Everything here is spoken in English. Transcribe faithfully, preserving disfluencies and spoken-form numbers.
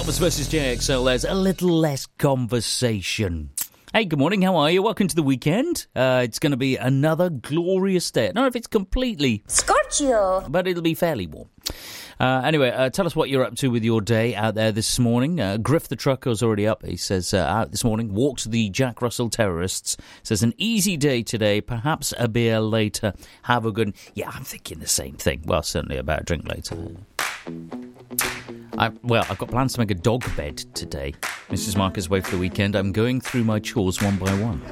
Elvis versus J X L. There's a little less conversation. Hey, good morning. How are you? Welcome to the weekend. Uh, it's going to be another glorious day. I don't know if it's completely Scorchio, but it'll be fairly warm. Uh, anyway, uh, tell us what you're up to with your day out there this morning. Uh, Griff the Trucker's already up. He says, uh, out this morning, walked the Jack Russell terrorists. Says, an easy day today, perhaps a beer later. Have a good... Yeah, I'm thinking the same thing. Well, certainly about a drink later. I, well, I've got plans to make a dog bed today. Missus Marker's away for the weekend. I'm going through my chores one by one.